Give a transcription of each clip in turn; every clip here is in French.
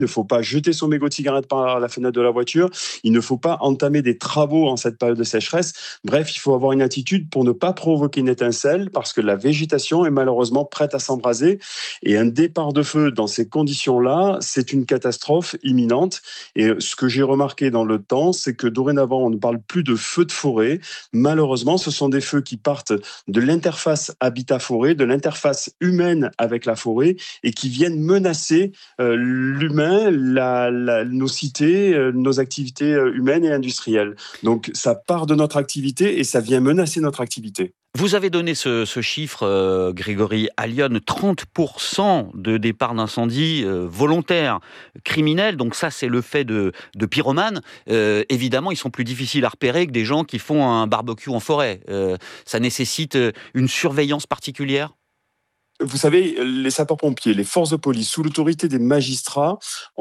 Il ne faut pas jeter son mégot de cigarette par la fenêtre de la voiture. Il ne faut pas entamer des travaux en cette période de sécheresse. Bref, il faut avoir une attitude pour ne pas provoquer une étincelle parce que la végétation est malheureusement prête à s'embraser. Et un départ de feu dans ces conditions-là, c'est une catastrophe imminente. Et ce que j'ai remarqué dans le temps, c'est que dorénavant, on ne parle plus de feux de forêt. Malheureusement, ce sont des feux qui partent de l'interface habitat-forêt, de l'interface humaine avec la forêt et qui viennent menacer l'humain, nos cités, nos activités humaines et industrielles. Donc ça part de notre activité et ça vient menacer notre activité. Vous avez donné ce chiffre, Grégory Allione, 30% de départs d'incendie volontaires, criminels. Donc ça, c'est le fait de pyromanes. Évidemment, ils sont plus difficiles à repérer que des gens qui font un barbecue en forêt. Ça nécessite une surveillance particulière ? Vous savez, les sapeurs-pompiers, les forces de police, sous l'autorité des magistrats,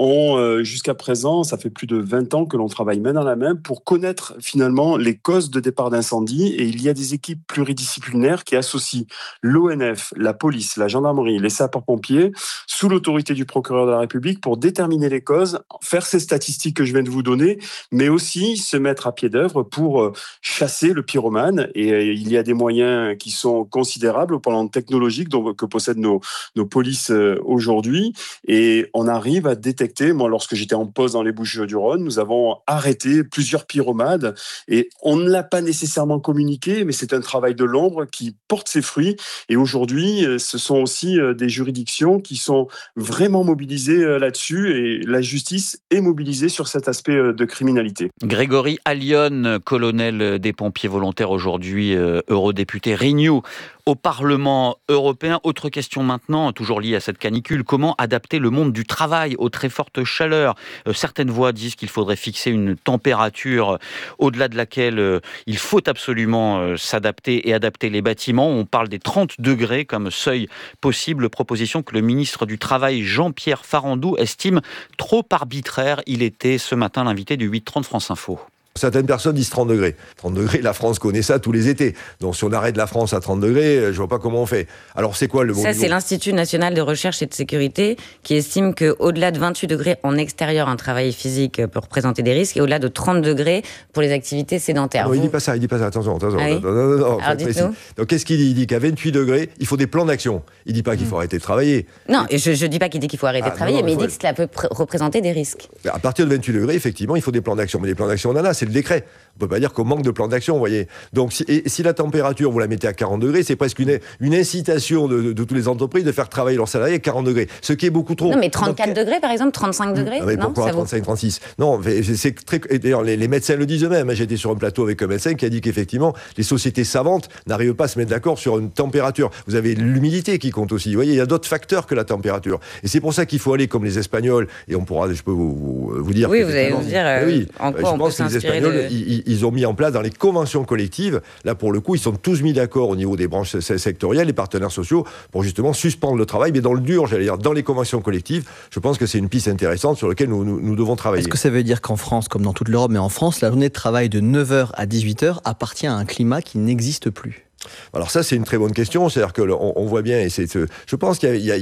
ont jusqu'à présent, ça fait plus de 20 ans que l'on travaille main dans la main pour connaître finalement les causes de départ d'incendie. Et il y a des équipes pluridisciplinaires qui associent l'ONF, la police, la gendarmerie, les sapeurs-pompiers, sous l'autorité du procureur de la République pour déterminer les causes, faire ces statistiques que je viens de vous donner, mais aussi se mettre à pied d'œuvre pour chasser le pyromane. Et il y a des moyens qui sont considérables au plan technologique que possèdent nos polices aujourd'hui, et on arrive à détecter. Moi, lorsque j'étais en poste dans les Bouches-du-Rhône, nous avons arrêté plusieurs pyromanes et on ne l'a pas nécessairement communiqué, mais c'est un travail de l'ombre qui porte ses fruits. Et aujourd'hui, ce sont aussi des juridictions qui sont vraiment mobilisées là-dessus, et la justice est mobilisée sur cet aspect de criminalité. Grégory Allione, colonel des pompiers volontaires, aujourd'hui eurodéputé Renew au Parlement européen. Autre question maintenant, toujours liée à cette canicule. Comment adapter le monde du travail aux très fortes chaleurs ? Certaines voix disent qu'il faudrait fixer une température au-delà de laquelle il faut absolument s'adapter et adapter les bâtiments. On parle des 30 degrés comme seuil possible, proposition que le ministre du Travail, Jean-Pierre Farandou, estime trop arbitraire. Il était ce matin l'invité du 8h30 France Info. Certaines personnes disent 30 degrés. 30 degrés, la France connaît ça tous les étés. Donc si on arrête la France à 30 degrés, je vois pas comment on fait. Alors c'est quoi le mot ? Ça, c'est l'Institut national de recherche et de sécurité qui estime qu'au-delà de 28 degrés en extérieur, un travail physique peut représenter des risques, et au-delà de 30 degrés pour les activités sédentaires. Non, il dit pas ça. Attention. Ah oui. Non, alors dites-nous. Donc qu'est-ce qu'il dit ? Il dit qu'à 28 degrés, il faut des plans d'action. Il dit pas qu'il faut arrêter de travailler. Non, et je dis pas qu'il dit qu'il faut arrêter de travailler, mais il dit que cela peut représenter des risques. À partir de 28 degrés, effectivement, il faut des plans d'action. Mais les plans d'action, on en a, c'est le décret. On ne peut pas dire qu'on manque de plan d'action, vous voyez. Donc, si la température, vous la mettez à 40 degrés, c'est presque une incitation de toutes les entreprises de faire travailler leurs salariés à 40 degrés. Ce qui est beaucoup trop. Non, mais 34 degrés, par exemple, 35 degrés. Mais pourquoi 35, 36 ? Non, c'est très. D'ailleurs, les médecins le disent eux-mêmes. J'étais sur un plateau avec un médecin qui a dit qu'effectivement, les sociétés savantes n'arrivent pas à se mettre d'accord sur une température. Vous avez l'humidité qui compte aussi. Vous voyez, il y a d'autres facteurs que la température. Et c'est pour ça qu'il faut aller comme les Espagnols. Et je peux vous dire. Oui, vous allez nous dire en quoi je on peut pense que les Espagnols, ils ont mis en place dans les conventions collectives, là pour le coup, ils sont tous mis d'accord au niveau des branches sectorielles, les partenaires sociaux, pour justement suspendre le travail, mais dans le dur, j'allais dire, dans les conventions collectives. Je pense que c'est une piste intéressante sur laquelle nous devons travailler. Est-ce que ça veut dire qu'en France, comme dans toute l'Europe, mais en France, la journée de travail de 9h à 18h appartient à un climat qui n'existe plus ? Alors ça, c'est une très bonne question. C'est-à-dire que on voit bien, et je pense qu'il y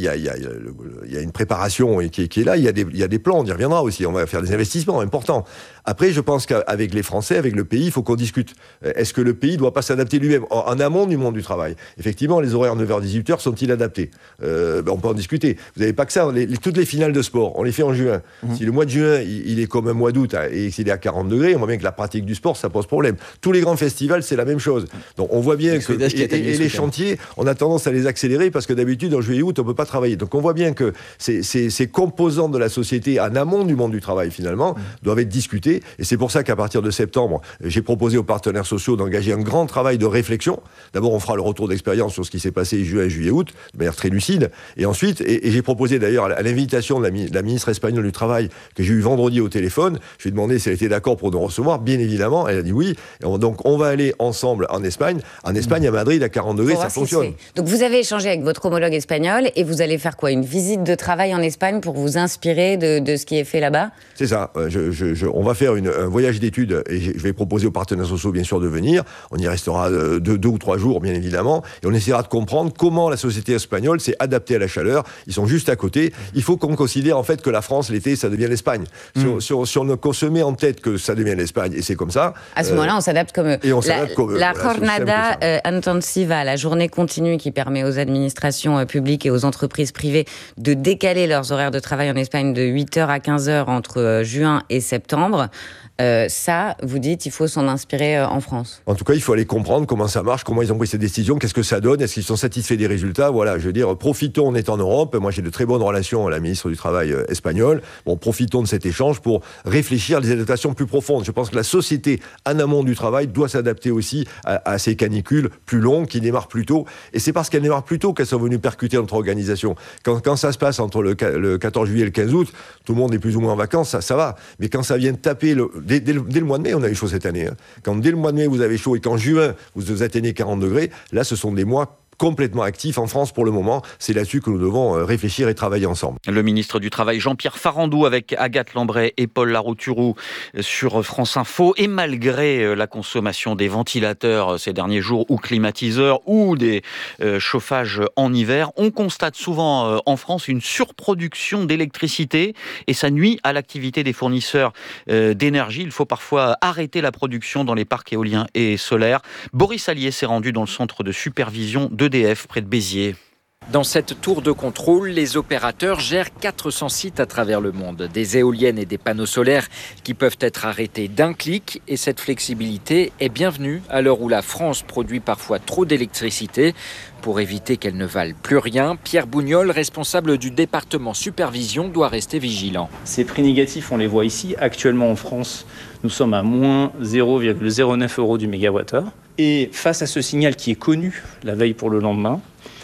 a une préparation qui est là. Il y a des plans. On y reviendra aussi. On va faire des investissements importants. Après, je pense qu'avec les Français, avec le pays, il faut qu'on discute. Est-ce que le pays ne doit pas s'adapter lui-même en amont du monde du travail ? Effectivement, les horaires 9h-18h sont-ils adaptés ? On peut en discuter. Vous n'avez pas que ça. Toutes les finales de sport, on les fait en juin. Si le mois de juin, il est comme un mois d'août et s'il est à 40 degrés, on voit bien que la pratique du sport, ça pose problème. Tous les grands festivals, c'est la même chose. Donc on voit bien que et les chantiers, on a tendance à les accélérer parce que d'habitude, en juillet août, on ne peut pas travailler. Donc on voit bien que ces composantes de la société en amont du monde du travail, finalement, doivent être discutées. Et c'est pour ça qu'à partir de septembre, j'ai proposé aux partenaires sociaux d'engager un grand travail de réflexion. D'abord, on fera le retour d'expérience sur ce qui s'est passé juin, juillet, août, de manière très lucide. Et ensuite, et j'ai proposé d'ailleurs à l'invitation de la ministre espagnole du Travail, que j'ai eu vendredi au téléphone, je lui ai demandé si elle était d'accord pour nous recevoir. Bien évidemment, elle a dit oui. Et donc on va aller ensemble en Espagne. En Espagne, Espagne, à Madrid, à 40 degrés, ça fonctionne. Donc vous avez échangé avec votre homologue espagnol et vous allez faire quoi? Une visite de travail en Espagne pour vous inspirer de ce qui est fait là-bas? C'est ça. On va faire un voyage d'études et je vais proposer aux partenaires sociaux, bien sûr, de venir. On y restera 2 ou 3 jours, bien évidemment, et on essaiera de comprendre comment la société espagnole s'est adaptée à la chaleur. Ils sont juste à côté. Il faut qu'on considère en fait que la France, l'été, ça devient l'Espagne. Si on se met en tête que ça devient l'Espagne, et c'est comme ça. À ce moment-là, on s'adapte comme eux. Et on s'adapte comme eux. La jornada intensiva, la journée continue qui permet aux administrations publiques et aux entreprises privées de décaler leurs horaires de travail en Espagne de 8h à 15h entre juin et septembre. Ça, vous dites, il faut s'en inspirer en France. En tout cas, il faut aller comprendre comment ça marche, comment ils ont pris ces décisions, qu'est-ce que ça donne, est-ce qu'ils sont satisfaits des résultats. Voilà, je veux dire, profitons, on est en Europe. Moi, j'ai de très bonnes relations avec la ministre du Travail espagnole. Bon, profitons de cet échange pour réfléchir à des adaptations plus profondes. Je pense que la société, en amont du travail, doit s'adapter aussi à ces canicules plus longues qui démarrent plus tôt. Et c'est parce qu'elles démarrent plus tôt qu'elles sont venues percuter notre organisation. Quand ça se passe entre le 14 juillet et le 15 août, tout le monde est plus ou moins en vacances, ça va. Mais quand ça vient taper dès le mois de mai, on a eu chaud cette année. Hein. Quand dès le mois de mai, vous avez chaud et qu'en juin, vous atteignez 40 degrés, là, ce sont des mois complètement actifs en France pour le moment. C'est là-dessus que nous devons réfléchir et travailler ensemble. Le ministre du Travail, Jean-Pierre Farandou, avec Agathe Lambray et Paul Larouturou sur France Info. Et malgré la consommation des ventilateurs ces derniers jours, ou climatiseurs, ou des chauffages en hiver, on constate souvent en France une surproduction d'électricité et ça nuit à l'activité des fournisseurs d'énergie. Il faut parfois arrêter la production dans les parcs éoliens et solaires. Boris Allier s'est rendu dans le centre de supervision d'EDF près de Béziers. Dans cette tour de contrôle, les opérateurs gèrent 400 sites à travers le monde. Des éoliennes et des panneaux solaires qui peuvent être arrêtés d'un clic. Et cette flexibilité est bienvenue à l'heure où la France produit parfois trop d'électricité. Pour éviter qu'elle ne vale plus rien, Pierre Bougnol, responsable du département supervision, doit rester vigilant. Ces prix négatifs, on les voit ici. Actuellement en France, nous sommes à moins 0,09 € du mégawattheure. Et face à ce signal qui est connu la veille pour le lendemain,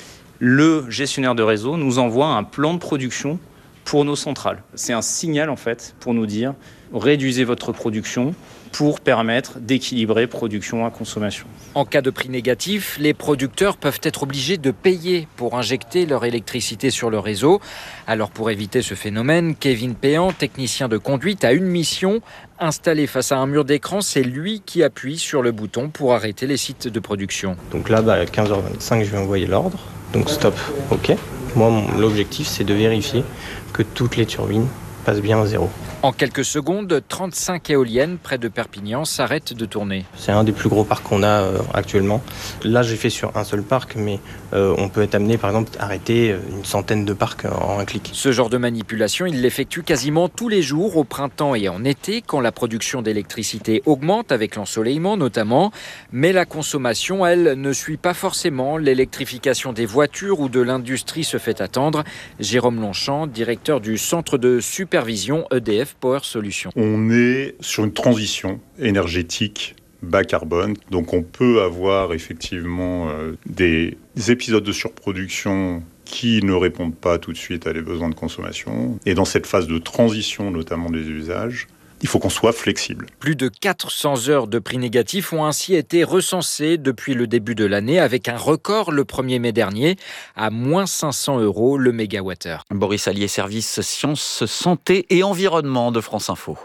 le gestionnaire de réseau nous envoie un plan de production pour nos centrales. C'est un signal en fait pour nous dire réduisez votre production pour permettre d'équilibrer production à consommation. En cas de prix négatif, les producteurs peuvent être obligés de payer pour injecter leur électricité sur le réseau. Alors pour éviter ce phénomène, Kevin Péan, technicien de conduite, a une mission. Installé face à un mur d'écran, c'est lui qui appuie sur le bouton pour arrêter les sites de production. Donc là, à 15h25, je vais envoyer l'ordre. Donc stop, ok. Moi, l'objectif, c'est de vérifier que toutes les turbines passent bien à zéro. En quelques secondes, 35 éoliennes près de Perpignan s'arrêtent de tourner. C'est un des plus gros parcs qu'on a actuellement. Là, j'ai fait sur un seul parc, mais on peut être amené, par exemple, à arrêter une centaine de parcs en un clic. Ce genre de manipulation, il l'effectue quasiment tous les jours, au printemps et en été, quand la production d'électricité augmente, avec l'ensoleillement notamment. Mais la consommation, elle, ne suit pas forcément. L'électrification des voitures ou de l'industrie se fait attendre. Jérôme Longchamp, directeur du centre de supervision EDF Power Solutions. On est sur une transition énergétique bas carbone, donc on peut avoir effectivement des épisodes de surproduction qui ne répondent pas tout de suite à les besoins de consommation. Et dans cette phase de transition, notamment des usages, il faut qu'on soit flexible. Plus de 400 heures de prix négatifs ont ainsi été recensées depuis le début de l'année, avec un record le 1er mai dernier, à moins 500 € le mégawattheure. Boris Allier, service sciences, santé et environnement de France Info.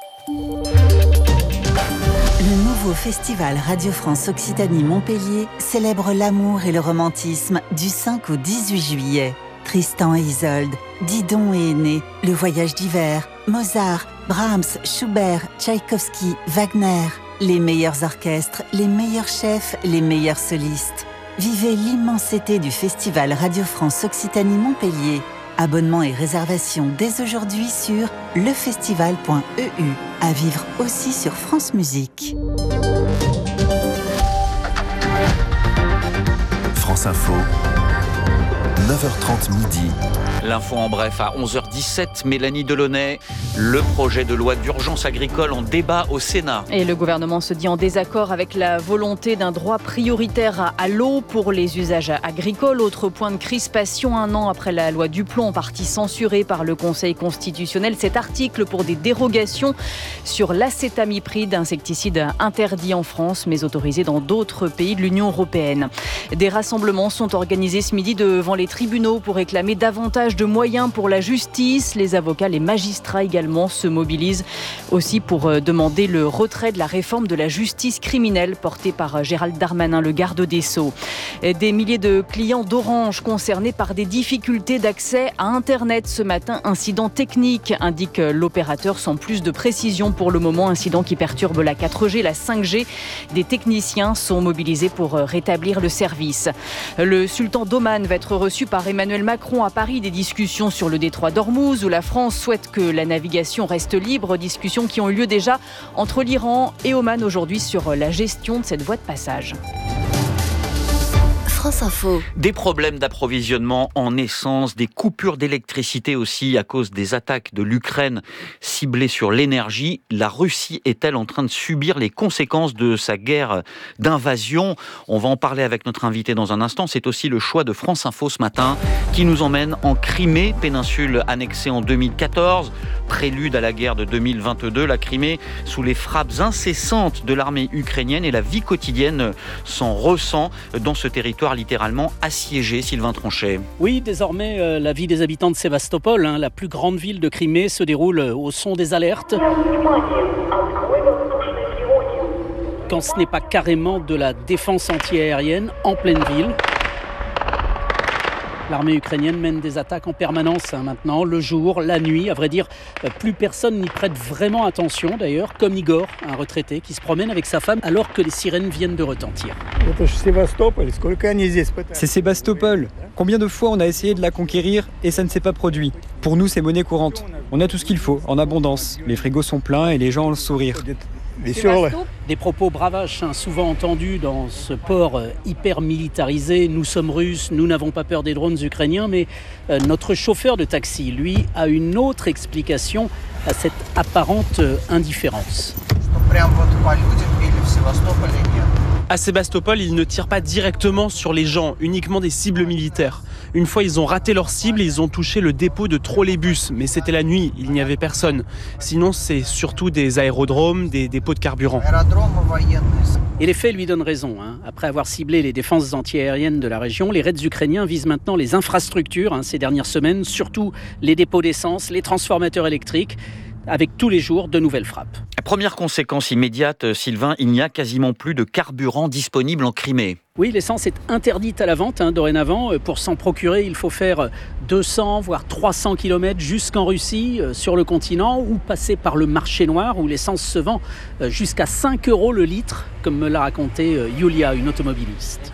Le nouveau festival Radio France Occitanie Montpellier célèbre l'amour et le romantisme du 5 au 18 juillet. Tristan et Isolde, Didon et Aîné, Le Voyage d'hiver, Mozart, Brahms, Schubert, Tchaïkovski, Wagner. Les meilleurs orchestres, les meilleurs chefs, les meilleurs solistes. Vivez l'immense été du festival Radio France Occitanie Montpellier. Abonnements et réservations dès aujourd'hui sur lefestival.eu. À vivre aussi sur France Musique. France Info, 9h30 midi. L'info en bref à 11h10. 17. Mélanie Delaunay, le projet de loi d'urgence agricole en débat au Sénat. Et le gouvernement se dit en désaccord avec la volonté d'un droit prioritaire à l'eau pour les usages agricoles. Autre point de crispation, 1 an après la loi Duplon, en partie censurée par le Conseil constitutionnel. Cet article pour des dérogations sur l'acétamipride, insecticide interdit en France mais autorisé dans d'autres pays de l'Union européenne. Des rassemblements sont organisés ce midi devant les tribunaux pour réclamer davantage de moyens pour la justice. Les avocats, les magistrats également se mobilisent aussi pour demander le retrait de la réforme de la justice criminelle portée par Gérald Darmanin, le garde des Sceaux. Des milliers de clients d'Orange concernés par des difficultés d'accès à Internet ce matin. Incident technique, indique l'opérateur sans plus de précision pour le moment. Incident qui perturbe la 4G, la 5G. Des techniciens sont mobilisés pour rétablir le service. Le sultan d'Oman va être reçu par Emmanuel Macron à Paris. Des discussions sur le détroit d'Ormuz où la France souhaite que la navigation reste libre. Discussions qui ont eu lieu déjà entre l'Iran et Oman aujourd'hui sur la gestion de cette voie de passage. France Info. Des problèmes d'approvisionnement en essence, des coupures d'électricité aussi à cause des attaques de l'Ukraine ciblées sur l'énergie. La Russie est-elle en train de subir les conséquences de sa guerre d'invasion ? On va en parler avec notre invité dans un instant. C'est aussi le choix de France Info ce matin qui nous emmène en Crimée, péninsule annexée en 2014. Prélude à la guerre de 2022, la Crimée sous les frappes incessantes de l'armée ukrainienne et la vie quotidienne s'en ressent dans ce territoire littéralement assiégé. Sylvain Tronchet. Oui, désormais, la vie des habitants de Sébastopol, la plus grande ville de Crimée, se déroule au son des alertes. Quand ce n'est pas carrément de la défense antiaérienne en pleine ville. L'armée ukrainienne mène des attaques en permanence maintenant, le jour, la nuit. À vrai dire, plus personne n'y prête vraiment attention d'ailleurs, comme Igor, un retraité qui se promène avec sa femme alors que les sirènes viennent de retentir. C'est Sébastopol. Combien de fois on a essayé de la conquérir et ça ne s'est pas produit. Pour nous, c'est monnaie courante. On a tout ce qu'il faut, en abondance. Les frigos sont pleins et les gens ont le sourire. Des propos bravaches souvent entendus dans ce port hyper militarisé. Nous sommes russes, nous n'avons pas peur des drones ukrainiens, mais notre chauffeur de taxi, lui, a une autre explication à cette apparente indifférence. À Sébastopol, ils ne tirent pas directement sur les gens, uniquement des cibles militaires. Une fois, ils ont raté leur cible et ils ont touché le dépôt de trolleybus. Mais c'était la nuit, il n'y avait personne. Sinon, c'est surtout des aérodromes, des dépôts de carburant. Et les faits lui donnent raison. Après avoir ciblé les défenses antiaériennes de la région, les raids ukrainiens visent maintenant les infrastructures ces dernières semaines, surtout les dépôts d'essence, les transformateurs électriques, avec tous les jours de nouvelles frappes. Première conséquence immédiate, Sylvain, il n'y a quasiment plus de carburant disponible en Crimée. Oui, l'essence est interdite à la vente dorénavant. Pour s'en procurer, il faut faire 200 voire 300 km jusqu'en Russie, sur le continent, ou passer par le marché noir où l'essence se vend jusqu'à 5 € le litre, comme me l'a raconté Yulia, une automobiliste.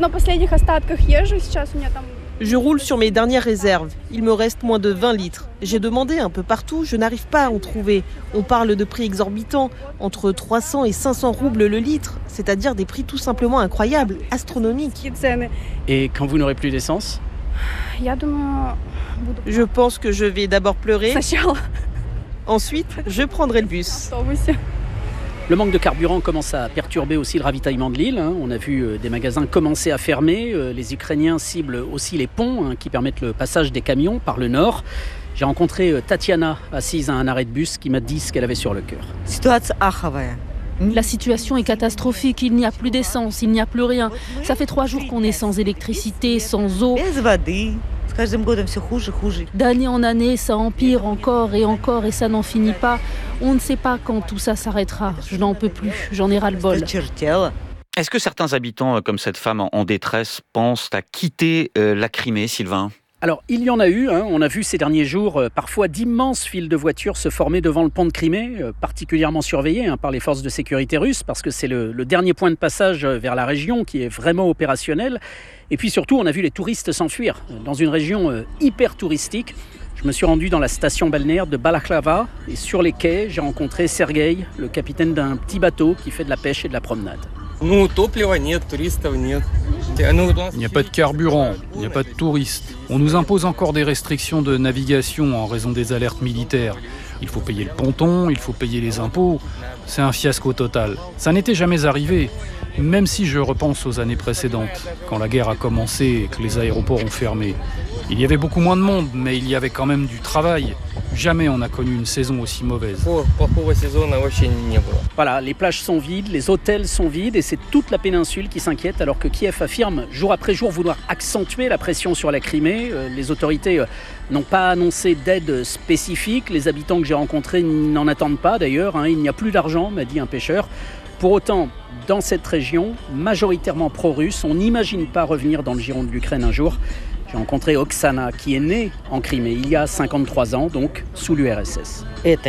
Je roule sur mes dernières réserves. Il me reste moins de 20 litres. J'ai demandé un peu partout, je n'arrive pas à en trouver. On parle de prix exorbitants, entre 300 et 500 roubles le litre, c'est-à-dire des prix tout simplement incroyables, astronomiques. Et quand vous n'aurez plus d'essence ? Je pense que je vais d'abord pleurer. Ensuite, je prendrai le bus. Le manque de carburant commence à perturber aussi le ravitaillement de l'île. On a vu des magasins commencer à fermer. Les Ukrainiens ciblent aussi les ponts qui permettent le passage des camions par le nord. J'ai rencontré Tatiana, assise à un arrêt de bus, qui m'a dit ce qu'elle avait sur le cœur. La situation est catastrophique, il n'y a plus d'essence, il n'y a plus rien. Ça fait 3 jours qu'on est sans électricité, sans eau. D'année en année, ça empire encore et ça n'en finit pas. On ne sait pas quand tout ça s'arrêtera. Je n'en peux plus, j'en ai ras-le-bol. Est-ce que certains habitants, comme cette femme en détresse, pensent à quitter la Crimée, Sylvain ? Alors, il y en a eu. On a vu ces derniers jours parfois d'immenses files de voitures se former devant le pont de Crimée, particulièrement surveillés par les forces de sécurité russes, parce que c'est le dernier point de passage vers la région qui est vraiment opérationnel. Et puis surtout, on a vu les touristes s'enfuir dans une région hyper touristique. Je me suis rendu dans la station balnéaire de Balaklava et sur les quais, j'ai rencontré Sergueï, le capitaine d'un petit bateau qui fait de la pêche et de la promenade. Il n'y a pas de carburant, il n'y a pas de touristes. On nous impose encore des restrictions de navigation en raison des alertes militaires. Il faut payer le ponton, il faut payer les impôts. C'est un fiasco total. Ça n'était jamais arrivé, même si je repense aux années précédentes, quand la guerre a commencé et que les aéroports ont fermé. Il y avait beaucoup moins de monde, mais il y avait quand même du travail. Jamais on n'a connu une saison aussi mauvaise. Voilà, les plages sont vides, les hôtels sont vides et c'est toute la péninsule qui s'inquiète alors que Kiev affirme jour après jour vouloir accentuer la pression sur la Crimée. Les autorités n'ont pas annoncé d'aide spécifique. Les habitants que j'ai rencontrés n'en attendent pas d'ailleurs. Il n'y a plus d'argent, m'a dit un pêcheur. Pour autant, dans cette région, majoritairement pro-russe, on n'imagine pas revenir dans le giron de l'Ukraine un jour. J'ai rencontré Oksana, qui est née en Crimée il y a 53 ans, donc sous l'URSS.